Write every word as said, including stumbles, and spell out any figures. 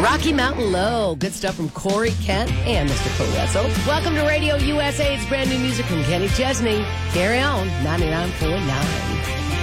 Rocky Mountain Low. Good stuff from Corey Kent and Mister Coletto. Welcome to Radio U S A. It's brand new music from Kenny Chesney. Carry on, ninety-nine point nine.